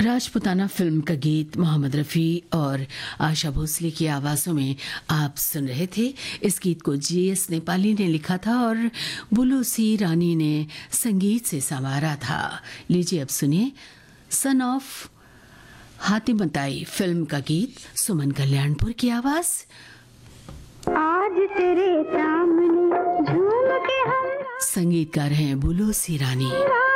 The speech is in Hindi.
राजपुताना फिल्म का गीत मोहम्मद रफ़ी और आशा भोसले की आवाज़ों में आप सुन रहे थे। इस गीत को जीएस नेपाली ने लिखा था और बुलू सी रानी ने संगीत से संवारा था। लीजिए अब सुनिए सन ऑफ हातिमताई फिल्म का गीत सुमन कल्याणपुर की आवाज़। आज तेरे सामने झूम के हम संगीतकार हैं बुलू सी रानी।